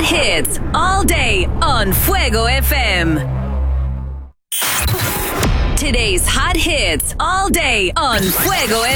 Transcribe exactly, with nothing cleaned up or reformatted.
hits all day on Fuego F M. Today's hot hits all day on Fuego